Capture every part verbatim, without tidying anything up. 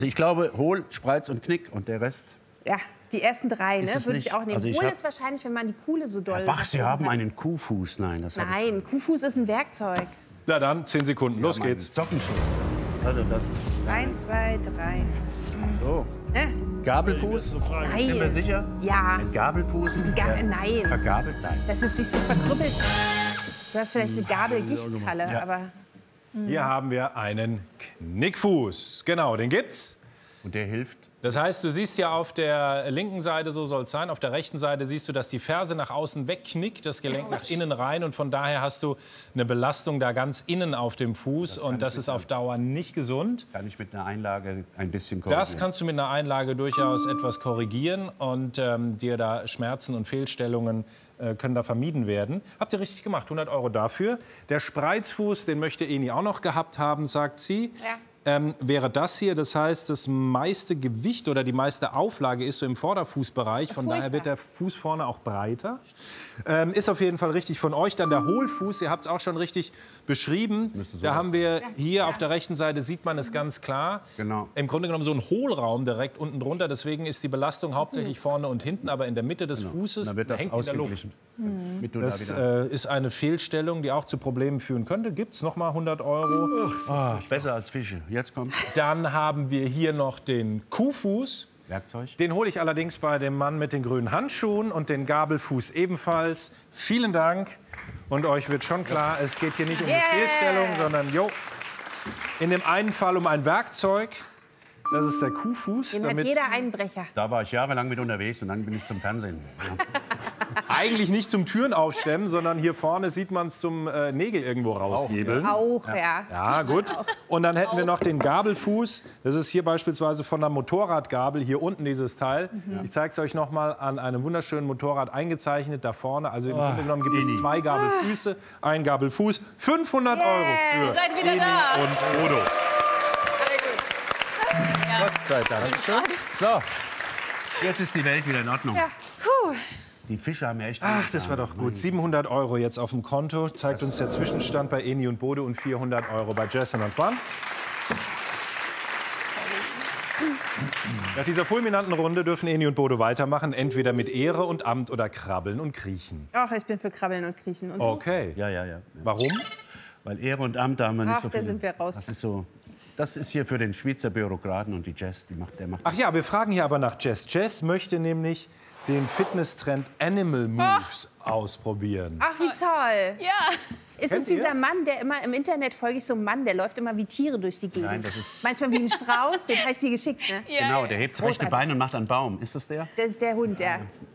Ich glaube, Hohl, Spreiz und Knick und der Rest. Ja, die ersten drei, ne, würde ich auch nehmen. Also ich Hohl hab... ist wahrscheinlich, wenn man die Kuhle so doll... Ach, Sie haben einen Kuhfuß. Nein, das Nein, ich... Kuhfuß ist ein Werkzeug. Na dann, zehn Sekunden, Sie los haben geht's. Sockenschuss. Also das. Eins, zwei, drei. So. Äh? Gabelfuß? Nein. Sind wir sicher? Ja. Ein Gabelfuß? Ga der nein. Vergabelt? Nein. Das ist nicht so verkrüppelt. Du hast vielleicht eine Gabel-Gichtkralle, Ja. aber... Hier haben wir einen Knickfuß. Genau, den gibt's. Und der hilft? Das heißt, du siehst ja auf der linken Seite, so soll es sein, auf der rechten Seite siehst du, dass die Ferse nach außen wegknickt, das Gelenk nach innen rein und von daher hast du eine Belastung da ganz innen auf dem Fuß Das und das ist auf Dauer nicht gesund. Kann ich mit einer Einlage ein bisschen korrigieren? Das kannst du mit einer Einlage durchaus etwas korrigieren und ähm, dir da Schmerzen und Fehlstellungen äh, können da vermieden werden. Habt ihr richtig gemacht, hundert Euro dafür. Der Spreizfuß, den möchte Eni auch noch gehabt haben, sagt sie. Ja. Ähm, wäre das hier, das heißt, das meiste Gewicht oder die meiste Auflage ist so im Vorderfußbereich, von Furchtbar. daher wird der Fuß vorne auch breiter. Ähm, ist auf jeden Fall richtig von euch. Dann der Hohlfuß, ihr habt es auch schon richtig beschrieben. Müsste so Da haben wir hier Ja. auf der rechten Seite, sieht man es ganz klar. Genau. Im Grunde genommen so ein Hohlraum direkt unten drunter, deswegen ist die Belastung hauptsächlich vorne und hinten, aber in der Mitte des Fußes Dann wird das hängt in der Luft. ausgeglichen. Damit du da Das wieder... äh, ist eine Fehlstellung, die auch zu Problemen führen könnte. Gibt es noch mal hundert Euro. Ah, besser als Fische. Jetzt kommt's. Dann haben wir hier noch den Kuhfuß. Werkzeug. Den hole ich allerdings bei dem Mann mit den grünen Handschuhen und den Gabelfuß ebenfalls. Vielen Dank. Und euch wird schon klar, es geht hier nicht um die Yeah. Fehlstellung, sondern jo, in dem einen Fall um ein Werkzeug. Das ist der Kuhfuß. Den hat Damit jeder Einbrecher. Da war ich jahrelang mit unterwegs und dann bin ich zum Fernsehen. Ja. eigentlich nicht zum Türen aufstemmen, sondern hier vorne sieht man es zum äh, Nägel irgendwo raushebeln. Auch, ja. Ja, gut. Und dann hätten wir noch den Gabelfuß. Das ist hier beispielsweise von der Motorradgabel, hier unten dieses Teil. Ich zeige es euch noch mal an einem wunderschönen Motorrad eingezeichnet, da vorne. Also im Grunde genommen gibt es zwei Gabelfüße, ein Gabelfuß. fünfhundert Euro für Seid wieder Eni da. und Odo. Gott sei Dank. So, jetzt ist die Welt wieder in Ordnung. Ja. Puh. Die Fische haben ja echt... Ach, das war doch gut. siebenhundert Euro jetzt auf dem Konto. Zeigt uns der Zwischenstand bei Eni und Bodo und vierhundert Euro bei Jess und Antoine. Nach dieser fulminanten Runde dürfen Eni und Bodo weitermachen, entweder mit Ehre und Amt oder Krabbeln und Kriechen. Ach, ich bin für Krabbeln und Kriechen. Und du? Okay. Ja, ja, ja. Warum? Weil Ehre und Amt, da haben wir nicht Ach, so da viel. sind wir raus. Das ist so... Das ist hier für den Schweizer Bürokraten und die Jess, die macht, der macht... Ach ja, wir fragen hier aber nach Jess. Jess möchte nämlich den Fitnesstrend Animal Moves ausprobieren. Ach, wie toll. Ja. Ist Kennt es dieser ihr? Mann, der immer im Internet folge ich so einem Mann, der läuft immer wie Tiere durch die Gegend? Nein, das ist- Manchmal wie ein Strauß, den habe ich dir geschickt, ne? Ja, Genau, ja. der hebt das rechte Großartig. Bein und macht einen Baum. Ist das der? Das ist der Hund, ja.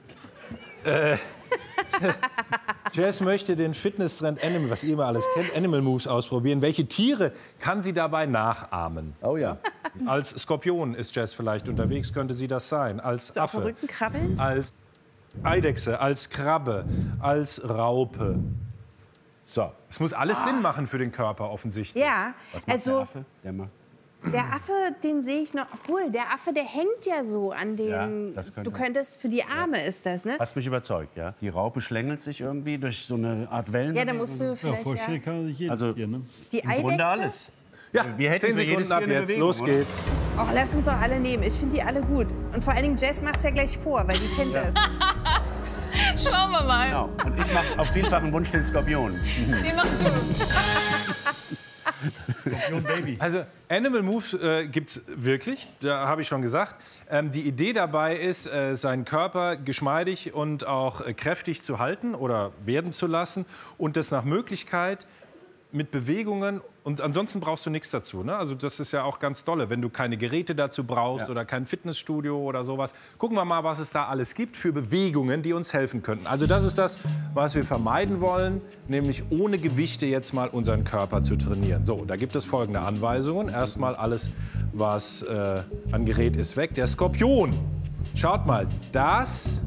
Jess möchte den Fitnesstrend Animal, was ihr immer alles kennt, Animal Moves ausprobieren. Welche Tiere kann sie dabei nachahmen? Oh ja. Als Skorpion ist Jess vielleicht unterwegs, könnte sie das sein. Als So auf dem Affe, Rücken krabbeln? als Eidechse, als Krabbe, als Raupe. So, es muss alles Sinn machen für den Körper offensichtlich. Ja, Was macht also der Affe? Der macht... der Affe, den sehe ich noch. Obwohl, der Affe, der hängt ja so an den. Ja, das könnte- du könntest für die Arme ist das, ne? Hast mich überzeugt, ja? Die Raupe schlängelt sich irgendwie durch so eine Art Wellen. Ja, da musst du Ja, vielleicht vorstellen ja, kann sich jedes Also- Tier, ne? die Im Grunde Eidechse. alles. Ja, Wir hätten zehn für jedes Sekunden ab Tier eine jetzt. Bewegung, Los oder? geht's. Ach, lass uns doch alle nehmen. Ich finde die alle gut. Und vor allen Dingen Jess macht's ja gleich vor, weil die kennt das. Schauen wir mal. Genau. Und ich mache auf vielfachen Wunsch den Skorpion. Den machst du. Also Animal Moves äh, gibt es wirklich, da habe ich schon gesagt. Ähm, die Idee dabei ist, äh, seinen Körper geschmeidig und auch äh, kräftig zu halten oder werden zu lassen und das nach Möglichkeit mit Bewegungen. Und ansonsten brauchst du nichts dazu. Ne? Also das ist ja auch ganz dolle, wenn du keine Geräte dazu brauchst Ja. oder kein Fitnessstudio oder sowas. Gucken wir mal, was es da alles gibt für Bewegungen, die uns helfen könnten. Also das ist das, was wir vermeiden wollen, nämlich ohne Gewichte jetzt mal unseren Körper zu trainieren. So, da gibt es folgende Anweisungen. Erstmal alles, was äh, an Gerät ist, weg. Der Skorpion. Schaut mal, das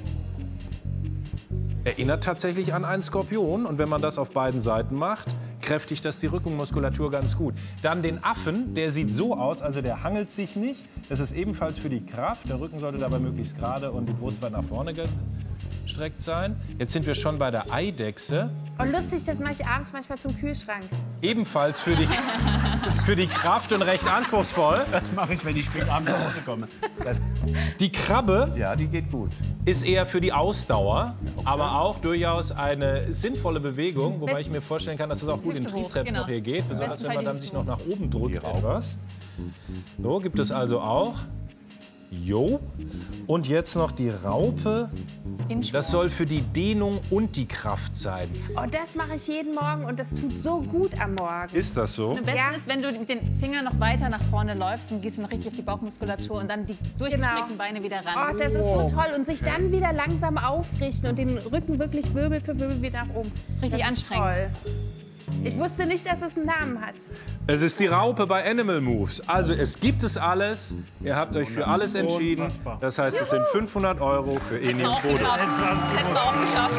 erinnert tatsächlich an einen Skorpion. Und wenn man das auf beiden Seiten macht, kräftigt das die Rückenmuskulatur ganz gut. Dann den Affen, der sieht so aus, also der hangelt sich nicht. Das ist ebenfalls für die Kraft. Der Rücken sollte dabei möglichst gerade und die Brust weit nach vorne ausgestreckt sein. Jetzt sind wir schon bei der Eidechse. Oh, lustig, das mache ich abends manchmal zum Kühlschrank. Ebenfalls für die, für die Kraft und recht anspruchsvoll. Das mache ich, wenn ich spät abends nach Hause komme. Das, Die Krabbe ja, die geht gut. ist eher für die Ausdauer, aber auch durchaus eine sinnvolle Bewegung, wobei Besten- ich mir vorstellen kann, dass es auch gut in Hüfte hoch, Trizeps genau. noch hier geht, besonders besten wenn man Fall dann die sich Hüfte noch nach oben drückt etwas. So gibt es also auch. Jo. Und jetzt noch die Raupe. Das soll für die Dehnung und die Kraft sein. Oh, das mache ich jeden Morgen und das tut so gut am Morgen. Ist das so? Am besten Ja. ist, wenn du mit den Fingern noch weiter nach vorne läufst und gehst du noch richtig auf die Bauchmuskulatur und dann die durchgestreckten Genau. Beine wieder Oh, ran. das ist so toll. Und sich dann wieder langsam aufrichten und den Rücken wirklich Wirbel für Wirbel wieder nach oben. Richtig das anstrengend. Ist toll. Ich wusste nicht, dass es einen Namen hat. Es ist die Raupe bei Animal Moves. Also es gibt es alles. Ihr habt euch für alles entschieden. Unfassbar. Das heißt, es sind fünfhundert Euro für Eni und Auch Bodo. geschafft. Hätten wir auch geschafft.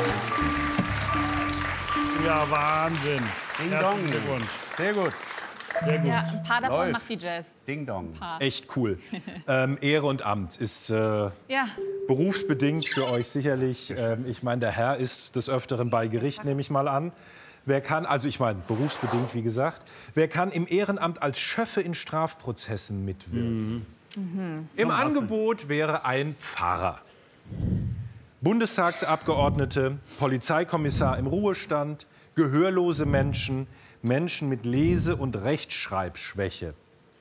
Ja, Wahnsinn. Ding Herzlichen Dong. Glückwunsch. Sehr gut. Sehr gut. Ja, ein paar davon Läuft. macht die Jazz. Ding Dong. Echt cool. ähm, Ehre und Amt ist äh, Ja, berufsbedingt für euch sicherlich. Ähm, ich meine, der Herr ist des Öfteren bei Gericht, nehme ich mal an. Wer kann, also ich meine, berufsbedingt, wie gesagt, wer kann im Ehrenamt als Schöffe in Strafprozessen mitwirken? Im Angebot wäre ein Pfarrer. Bundestagsabgeordnete, Polizeikommissar im Ruhestand, gehörlose Menschen, Menschen mit Lese- und Rechtschreibschwäche.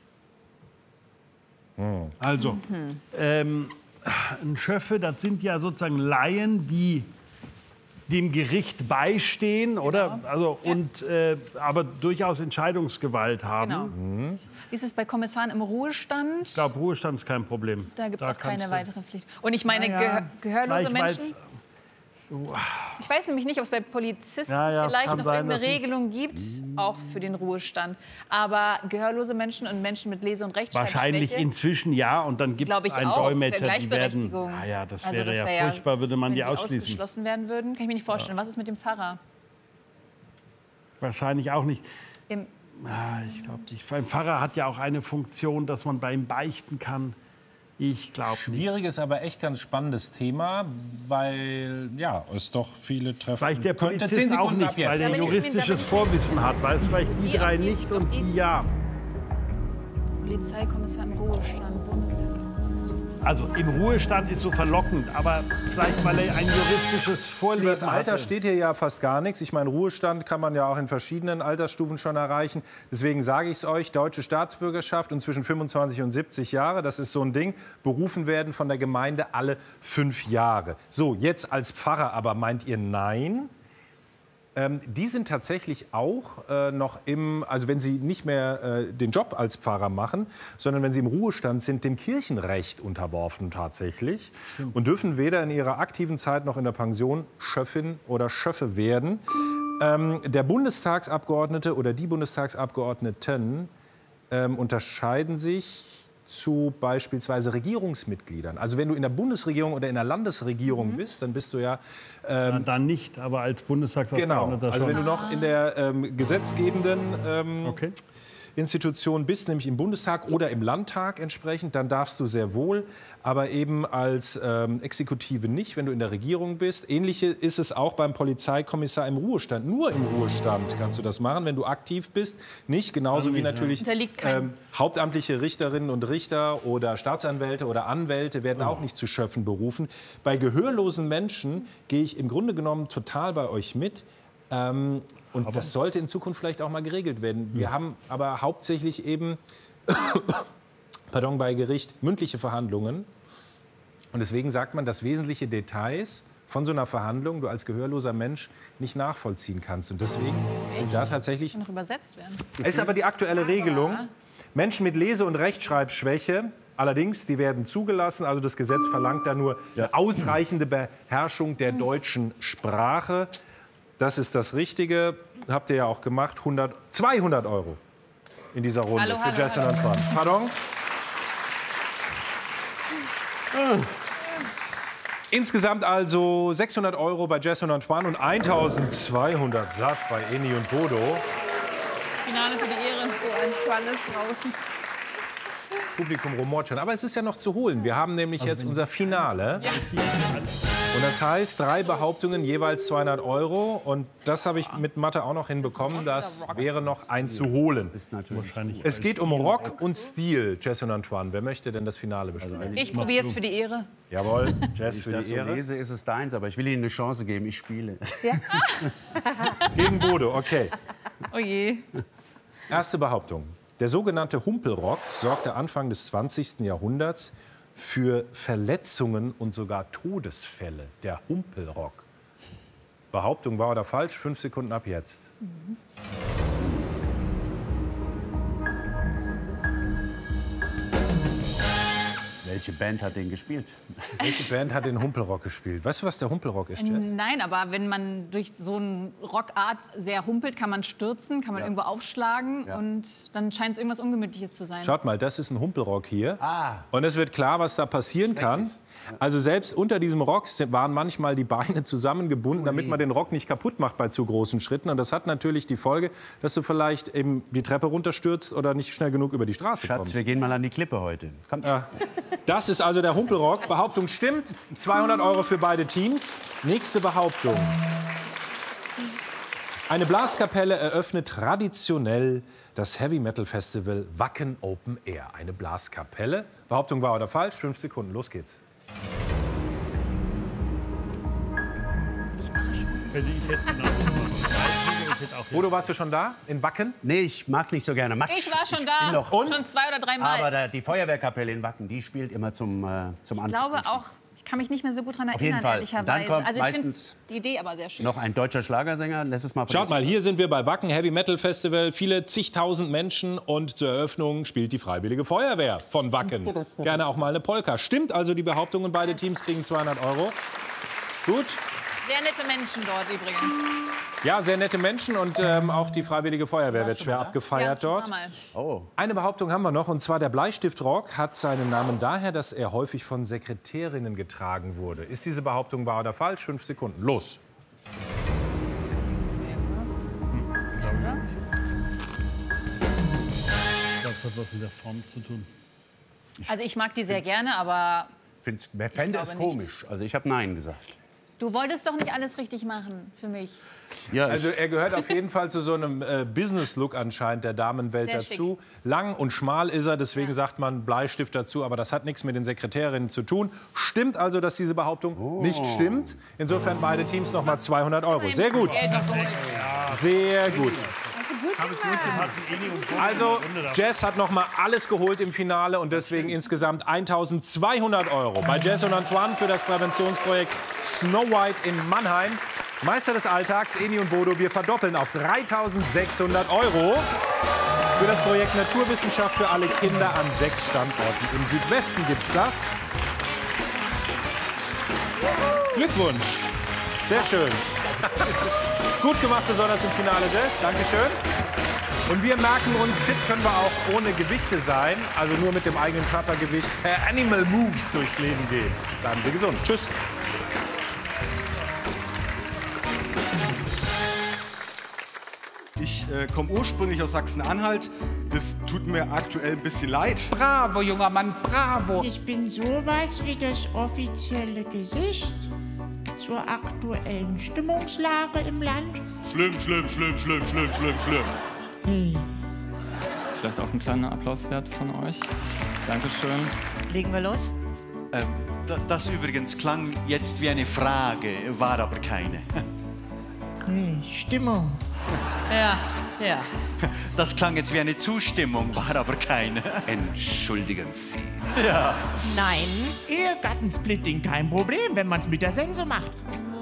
Also, ähm, ein Schöffe, das sind ja sozusagen Laien, die dem Gericht beistehen, oder? Also, und, äh, aber durchaus Entscheidungsgewalt haben. genau. Wie ist es bei Kommissaren im Ruhestand? Ich glaube, Ruhestand ist kein Problem. Da gibt es Da auch keine kannst du- weitere Pflicht. Und ich meine, Ja, gehör gehörlose vielleicht, weil's- Menschen. Ich weiß nämlich nicht, ob es bei Polizisten Ja, ja, es vielleicht kann noch sein, irgendeine dass nicht- Regelung gibt, auch für den Ruhestand. Aber gehörlose Menschen und Menschen mit Lese- und Rechtschreibschwäche. Wahrscheinlich inzwischen ja, und dann gibt Glaube es ich einen auch, Dolmetscher, für die werden. Gleichberechtigung. Ah ja, das Also wäre das ja wär furchtbar, würde man wenn die ausschließen. ausgeschlossen werden würden, kann ich mir nicht vorstellen. Was ist mit dem Pfarrer? Wahrscheinlich auch nicht. Im, Ah, ich glaube nicht. Ein Pfarrer hat ja auch eine Funktion, dass man bei ihm beichten kann. Ich glaube nicht. Schwieriges, aber echt ganz spannendes Thema, weil ja, es doch viele treffen Vielleicht der könnte. Polizist Zehn auch Sekunden ab nicht, weil jetzt. er Da bin ich- juristisches da bin ich- Vorwissen hat. Weiß vielleicht die Die drei auch, die- nicht doch und die- die ja. Polizeikommissar im Ruhestand, Bundestagsabgeordneter. Also im Ruhestand ist so verlockend, aber vielleicht, weil er ein juristisches Vorlesen Über das Alter hatte. steht hier ja fast gar nichts. Ich meine, Ruhestand kann man ja auch in verschiedenen Altersstufen schon erreichen. Deswegen sage ich es euch, deutsche Staatsbürgerschaft und zwischen fünfundzwanzig und siebzig Jahre, das ist so ein Ding, berufen werden von der Gemeinde alle fünf Jahre. So, jetzt als Pfarrer aber meint ihr nein? Ähm, die sind tatsächlich auch äh, noch im, also wenn sie nicht mehr äh, den Job als Pfarrer machen, sondern wenn sie im Ruhestand sind, dem Kirchenrecht unterworfen tatsächlich und dürfen weder in ihrer aktiven Zeit noch in der Pension Schöffin oder Schöffe werden. Ähm, der Bundestagsabgeordnete oder die Bundestagsabgeordneten ähm, unterscheiden sich zu beispielsweise Regierungsmitgliedern. Also wenn du in der Bundesregierung oder in der Landesregierung bist, dann bist du ja Dann, dann nicht, aber als genau. Bundestagsabgeordneter Also wenn schon. du noch in der ähm, gesetzgebenden ähm, Okay. Institution bist, nämlich im Bundestag oder im Landtag entsprechend, dann darfst du sehr wohl, aber eben als ähm, Exekutive nicht, wenn du in der Regierung bist. Ähnliche ist es auch beim Polizeikommissar im Ruhestand. Nur im Ruhestand kannst du das machen, wenn du aktiv bist. Nicht genauso Also wie nicht, ja. natürlich Unterliegt keinem. ähm, hauptamtliche Richterinnen und Richter oder Staatsanwälte oder Anwälte werden auch nicht zu Schöffen berufen. Bei gehörlosen Menschen gehe ich im Grunde genommen total bei euch mit. Ähm, und das sollte in Zukunft vielleicht auch mal geregelt werden. Wir haben aber hauptsächlich eben pardon, bei Gericht mündliche Verhandlungen. Und deswegen sagt man, dass wesentliche Details von so einer Verhandlung du als gehörloser Mensch nicht nachvollziehen kannst. Und deswegen sind da tatsächlich... Noch übersetzt werden. Ist aber die aktuelle Regelung. Menschen mit Lese- und Rechtschreibschwäche, allerdings, die werden zugelassen. Also das Gesetz verlangt da nur eine ausreichende Beherrschung der deutschen Sprache. Das ist das Richtige. Habt ihr ja auch gemacht. hundert, zweihundert Euro in dieser Runde Hallo, für hallo, Jess und hallo. Antoine. Pardon? Insgesamt also sechshundert Euro bei Jess und Antoine und eintausendzweihundert satt bei Eni und Bodo. Finale für die Ehre. Oh, Antoine ist draußen. Publikum rumort schon. Aber es ist ja noch zu holen. Wir haben nämlich jetzt unser Finale. Ja. Und das heißt, drei Behauptungen, jeweils zweihundert Euro. Und das habe ich mit Mathe auch noch hinbekommen. Das wäre noch ein zu holen. Es geht um Rock und Stil, Jess und Antoine. Wer möchte denn das Finale bestimmen? Ich probiere es für die Ehre. Jawohl, Jess für das die Ehre. So lese, ist es deins, aber ich will Ihnen eine Chance geben. Ich spiele. Ja? Gegen Bodo, okay. Oh je. Erste Behauptung. Der sogenannte Humpelrock sorgte Anfang des zwanzigsten Jahrhunderts für Verletzungen und sogar Todesfälle. Der Humpelrock. Behauptung wahr oder falsch? Fünf Sekunden ab jetzt. Mhm. Welche Band hat den gespielt? Welche Band hat den Humpelrock gespielt? Weißt du, was der Humpelrock ist, Jess? Nein, aber wenn man durch so eine Rockart sehr humpelt, kann man stürzen, kann man Ja. irgendwo aufschlagen Ja. und dann scheint es irgendwas Ungemütliches zu sein. Schaut mal, das ist ein Humpelrock hier. Ah. Und es wird klar, was da passieren kann. Also selbst unter diesem Rock waren manchmal die Beine zusammengebunden, damit man den Rock nicht kaputt macht bei zu großen Schritten. Und das hat natürlich die Folge, dass du vielleicht eben die Treppe runterstürzt oder nicht schnell genug über die Straße Schatz, kommst. wir gehen mal an die Klippe heute. Kommt. Ja. Das ist also der Humpelrock. Behauptung stimmt. zweihundert Euro für beide Teams. Nächste Behauptung. Eine Blaskapelle eröffnet traditionell das Heavy Metal Festival Wacken Open Air. Eine Blaskapelle. Behauptung wahr oder falsch? Fünf Sekunden. Los geht's. Bodo, warst du schon da? In Wacken? Nee, ich mag nicht so gerne Matsch. Ich war schon bin da, noch- Und? schon zwei oder drei Mal. Aber da, die Feuerwehrkapelle in Wacken, die spielt immer zum, äh, zum ich Anfang. glaube auch, ich kann mich nicht mehr so gut daran erinnern, jeden Fall. ehrlicherweise. Und dann kommt also ich finde meistens die Idee aber sehr schön. Noch ein deutscher Schlagersänger, letztes Mal. Schaut mal, hier sind wir bei Wacken Heavy Metal Festival. Viele zigtausend Menschen und zur Eröffnung spielt die Freiwillige Feuerwehr von Wacken. Gerne auch mal eine Polka. Stimmt also die Behauptung und beide Teams kriegen zweihundert Euro. Gut. Sehr nette Menschen dort übrigens. Ja, sehr nette Menschen und ähm, auch die Freiwillige Feuerwehr wird schwer abgefeiert Ja, dort. schon mal. Oh, Eine Behauptung haben wir noch, und zwar der Bleistiftrock hat seinen Namen daher, dass er häufig von Sekretärinnen getragen wurde. Ist diese Behauptung wahr oder falsch? Fünf Sekunden. Los. Das hat was mit der Form zu tun. Also ich mag die sehr gerne, aber find's, wer fände es glaube nicht. komisch. Also ich habe Nein gesagt. du wolltest doch nicht alles richtig machen für mich. Ja, Also ich, er gehört auf jeden Fall zu so einem äh, Business-Look anscheinend der Damenwelt Sehr dazu. Lang und schmal ist er, deswegen sagt man Bleistift dazu, aber das hat nichts mit den Sekretärinnen zu tun. Stimmt also, dass diese Behauptung Oh. nicht stimmt. Insofern beide Teams noch mal zweihundert Euro. Sehr gut, Geld noch geholt. sehr gut. Habe ich gut gemacht. Eni und Bodo Also in der Runde da. Jess hat noch mal alles geholt im Finale und deswegen insgesamt eintausendzweihundert Euro bei Jess und Antoine für das Präventionsprojekt Snow White in Mannheim. Meister des Alltags, Eni und Bodo, wir verdoppeln auf dreitausendsechshundert Euro für das Projekt Naturwissenschaft für alle Kinder an sechs Standorten. Im Südwesten gibt's das. Glückwunsch. Sehr schön. Gut gemacht, besonders im Finale, Jess. Dankeschön. Und wir merken uns, fit können wir auch ohne Gewichte sein, also nur mit dem eigenen Körpergewicht per Animal Moves durchs Leben gehen. Bleiben Sie gesund. Tschüss. Ich äh, komme ursprünglich aus Sachsen-Anhalt. Das tut mir aktuell ein bisschen leid. Bravo, junger Mann, bravo. Ich bin sowas wie das offizielle Gesicht zur aktuellen Stimmungslage im Land. Schlimm, schlimm, schlimm, schlimm, schlimm, schlimm, schlimm. Hey. Ist vielleicht auch ein kleiner Applaus wert von euch. Dankeschön. Legen wir los? Ähm, da, das übrigens klang jetzt wie eine Frage, war aber keine. Hey, Stimmung. Ja, ja. Das klang jetzt wie eine Zustimmung, war aber keine. Entschuldigen Sie. Ja. Nein. Ehegattensplitting kein Problem, wenn man's mit der Sense macht.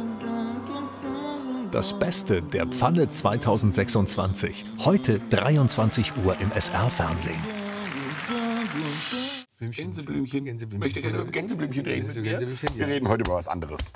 Das Beste der Pfanne zweitausendsechsundzwanzig. Heute dreiundzwanzig Uhr im S R-Fernsehen. Gänseblümchen. Gänseblümchen. Möchte gerne über Gänseblümchen reden. Wir reden heute über was anderes.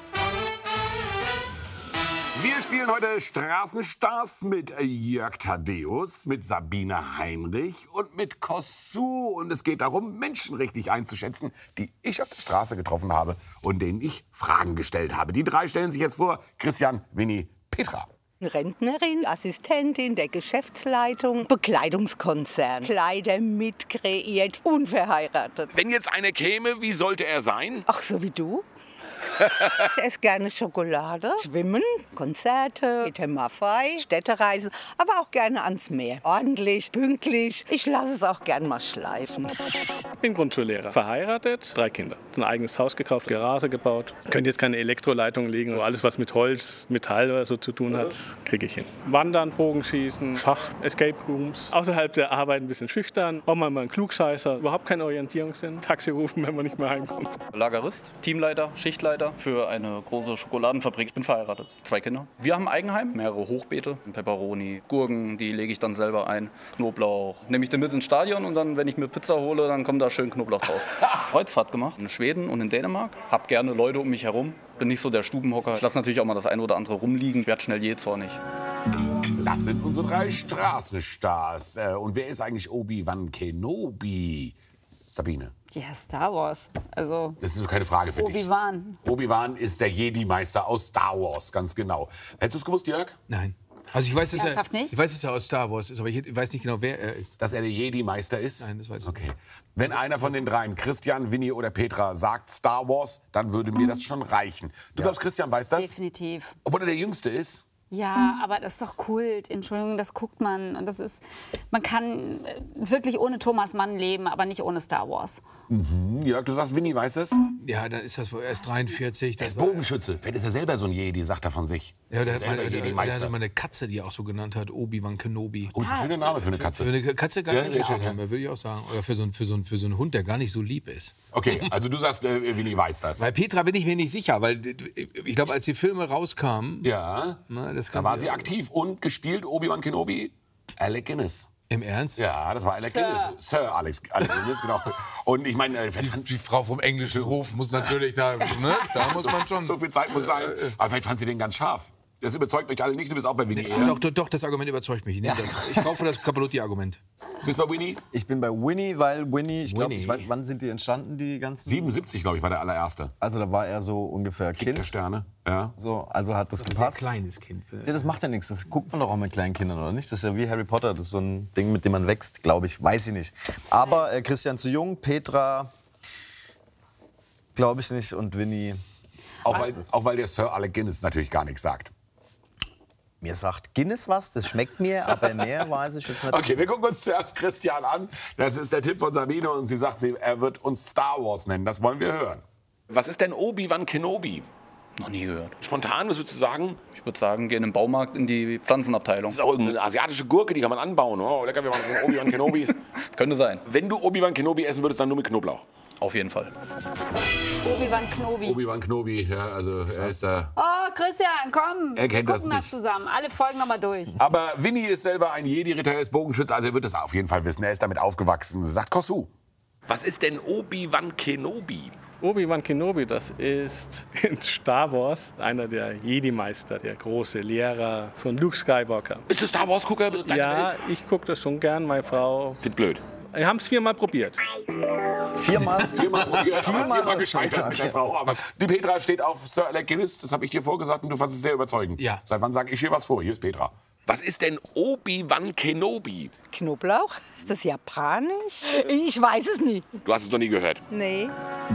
Wir spielen heute Straßenstars mit Jörg Thaddeus, mit Sabine Heinrich und mit Kossu. Und es geht darum, Menschen richtig einzuschätzen, die ich auf der Straße getroffen habe und denen ich Fragen gestellt habe. Die drei stellen sich jetzt vor. Christian, Winnie, Petra. Rentnerin, Assistentin der Geschäftsleitung, Bekleidungskonzern, Kleider mitkreiert, unverheiratet. Wenn jetzt einer käme, wie sollte er sein? Ach, so wie du? Ich esse gerne Schokolade, Schwimmen, Konzerte, Peter Maffay, Städtereisen, aber auch gerne ans Meer. Ordentlich, pünktlich. Ich lasse es auch gern mal schleifen. Ich bin Grundschullehrer, verheiratet, drei Kinder. Ein eigenes Haus gekauft, Garage gebaut. Könnte jetzt keine Elektroleitung legen, aber alles, was mit Holz, Metall oder so zu tun hat, kriege ich hin. Wandern, Bogenschießen, Schach, Escape Rooms. Außerhalb der Arbeit ein bisschen schüchtern. Auch mal ein Klugscheißer, überhaupt kein Orientierungssinn. Taxi rufen, wenn man nicht mehr heimkommt. Lagerist, Teamleiter, Schichtleiter für eine große Schokoladenfabrik. Ich bin verheiratet, zwei Kinder. Wir haben ein Eigenheim, mehrere Hochbeete, Peperoni, Gurken, die lege ich dann selber ein, Knoblauch. Nehme ich den mit ins Stadion und dann, wenn ich mir Pizza hole, dann kommt da schön Knoblauch drauf. Kreuzfahrt gemacht in Schweden und in Dänemark. Hab gerne Leute um mich herum. Bin nicht so der Stubenhocker. Ich lasse natürlich auch mal das eine oder andere rumliegen. Ich werde schnell jähzornig. Das sind unsere drei Straßenstars. Äh, Und wer ist eigentlich Obi-Wan Kenobi? Sabine. Ja, Star Wars. Also Das ist so keine Frage für dich. Obi-Wan. Obi-Wan ist der Jedi-Meister aus Star Wars, ganz genau. Hättest du es gewusst, Jörg? Nein. Also ich weiß, dass er, Ernsthaft nicht? ich weiß, dass er aus Star Wars ist, aber ich weiß nicht genau, wer er ist. Dass er der Jedi-Meister ist? Nein, das weiß ich Okay. nicht. Wenn einer von den dreien, Christian, Winnie oder Petra, sagt Star Wars, dann würde mir das schon reichen. Du glaubst, Christian weiß das? Definitiv. Obwohl er der Jüngste ist? Ja, aber das ist doch Kult. Entschuldigung, das guckt man. Und das ist, man kann äh, wirklich ohne Thomas Mann leben, aber nicht ohne Star Wars. Mhm. Jörg, du sagst, Winnie weiß es? Ja, dann ist das wohl erst dreiundvierzig. Der ist Bogenschütze. Vielleicht ist er selber so ein Jedi, sagt er von sich. Ja, der hat, Selber mal, der, der Jedi-Meister. hatte mal eine Katze, die er auch so genannt hat, Obi-Wan Kenobi. Oh, das ist ein schöner Name für eine Katze. Für eine Katze gar Ja, nicht sehr schön, schön, ja. würde ich auch sagen. Oder für so, einen, für, so einen, für so einen Hund, der gar nicht so lieb ist. Okay, also du sagst, äh, Winnie weiß das. Bei Petra bin ich mir nicht sicher, weil ich glaube, als die Filme rauskamen, Ja, na, das da kann war sie sie auch- aktiv und gespielt Obi-Wan Kenobi, Alec Guinness. Im Ernst? Ja, das war Alec Sir. Guinness. Sir Alex, Alec Guinness, genau. Und ich meine, äh, vielleicht fand- Die Frau vom englischen Hof muss natürlich da, ne? Da muss man schon. so viel Zeit muss sein. Aber vielleicht fand sie den ganz scharf. Das überzeugt mich alle nicht. Du bist auch bei Winnie. Ja, doch, doch, doch, das Argument überzeugt mich. Ich, nehme das. Ich kaufe das Capellotti-Argument. Du bist bei Winnie? Ich bin bei Winnie, weil Winnie, ich glaube, Winnie. ich weiß, wann sind die entstanden, die ganzen? siebenundsiebzig, glaube ich, war der allererste. Also da war er so ungefähr Krieg Kind. der Sterne. Ja. So, also hat das Ein sehr gepasst. kleines Kind. Ja, das macht ja nichts. Das guckt man doch auch mit kleinen Kindern, oder nicht? Das ist ja wie Harry Potter. Das ist so ein Ding, mit dem man wächst, glaube ich. Weiß ich nicht. Aber äh, Christian zu jung, Petra, glaube ich nicht. Und Winnie. Auch weil, auch weil der Sir Alec Guinness natürlich gar nichts sagt. Mir sagt Guinness was, das schmeckt mir, aber mehr weiß ich jetzt nicht. Okay, wir gucken uns zuerst Christian an. Das ist der Tipp von Sabine und sie sagt, sie, er wird uns Star Wars nennen. Das wollen wir hören. Was ist denn Obi-Wan Kenobi? Noch nie gehört. Spontan, was würdest du sagen? Ich würde sagen, gehen im Baumarkt in die Pflanzenabteilung. Das ist auch eine asiatische Gurke, die kann man anbauen. Oh, lecker, wir machen Obi-Wan Kenobis. Könnte sein. Wenn du Obi-Wan Kenobi essen würdest, dann nur mit Knoblauch. Auf jeden Fall. Obi-Wan Kenobi. Obi-Wan Kenobi, ja, also er ist da. Oh, Christian, komm. Er kennt wir das gucken das, nicht. zusammen. Alle Folgen nochmal durch. Aber Winnie ist selber ein Jedi-Ritter, er ist Bogenschütze, also er wird das auf jeden Fall wissen. Er ist damit aufgewachsen. Sagt Kosu. Was ist denn Obi-Wan Kenobi? Obi-Wan Kenobi, das ist in Star Wars einer der Jedi-Meister, der große Lehrer von Luke Skywalker. Bist du Star Wars-Gucker? Ja, ich gucke das schon gern, meine Frau. Find blöd. Wir haben es viermal probiert. Viermal? Viermal probiert, Viermal? aber viermal gescheitert mit der Frau. Aber die Petra steht auf Sir Alec Guinness, das habe ich dir vorgesagt und du fandest es sehr überzeugend. Ja. Seit wann sage ich hier was vor? Hier ist Petra. Was ist denn Obi-Wan Kenobi? Knoblauch? Ist das japanisch? Ich weiß es nicht. Du hast es noch nie gehört. Nee.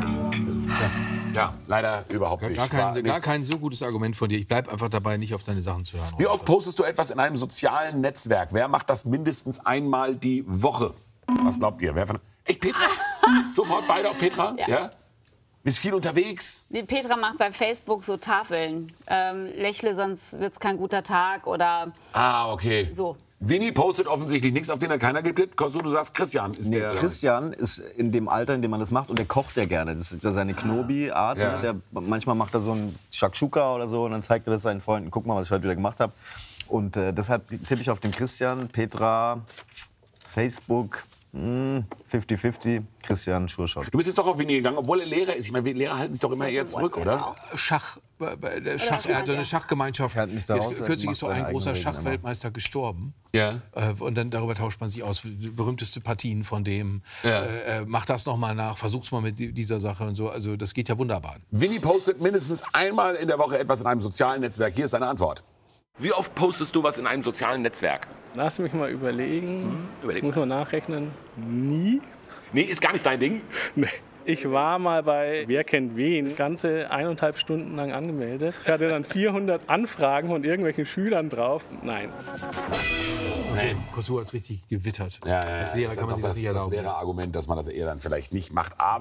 Ja, leider überhaupt nicht. Gar War kein, nicht. gar kein so gutes Argument von dir. Ich bleib einfach dabei, nicht auf deine Sachen zu hören. Wie oft postest du etwas in einem sozialen Netzwerk? Wer macht das mindestens einmal die Woche? Was glaubt ihr? Wer von... Echt, Petra? Sofort beide auf Petra? Ja. Ja? Bist viel unterwegs? Die Petra macht bei Facebook so Tafeln. Ähm, lächle, sonst wird's kein guter Tag oder Ah, okay. so. Winnie postet offensichtlich nichts, auf den er keiner gibt. Kostu, du sagst, Christian ist Nee, der... Christian ist in dem Alter, in dem man das macht, und der kocht ja gerne. Das ist ja seine Knobi-Art. Ja. Ne? Der, manchmal macht er so ein Shakshuka oder so und dann zeigt er das seinen Freunden. Guck mal, was ich heute wieder gemacht habe. Und äh, deshalb tippe ich auf den Christian, Petra, Facebook, fünfzig fünfzig, Christian Schurschott. Du bist jetzt doch auf Winnie gegangen, obwohl er Lehrer ist. Ich meine, Lehrer halten sich doch immer eher zurück, oder? Schach, äh, der Schach, er hat so eine Schachgemeinschaft. Hält mich da raus, Jetzt, kürzlich macht ist so seine ein großer eigenen Regeln Schachweltmeister gestorben. Ja. Äh, und dann darüber tauscht man sich aus. Berühmteste Partien von dem. Ja. Äh, äh, mach das noch mal nach, versuch's mal mit di- dieser Sache und so. Also das geht ja wunderbar. Winnie postet mindestens einmal in der Woche etwas in einem sozialen Netzwerk. Hier ist seine Antwort. Wie oft postest du was in einem sozialen Netzwerk? Lass mich mal überlegen. Hm, überleg das muss man nachrechnen. Nie. Nee, ist gar nicht dein Ding? Nee. Ich war mal bei Wer kennt wen ganze eineinhalb Stunden lang angemeldet. Ich hatte dann vierhundert Anfragen von irgendwelchen Schülern drauf. Nein. Okay, Kossuth hat es richtig gewittert. Ja, ja, Als Lehrer kann man sich das nicht das erlauben. Das Lehrerargument, dass man das eher dann vielleicht nicht macht. Aber